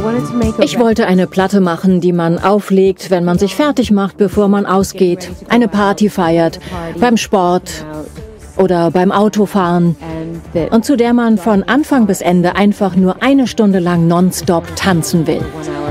Ich wollte eine Platte machen, die man auflegt, wenn man sich fertig macht, bevor man ausgeht, eine Party feiert, beim Sport oder beim Autofahren und zu der man von Anfang bis Ende einfach nur eine Stunde lang nonstop tanzen will.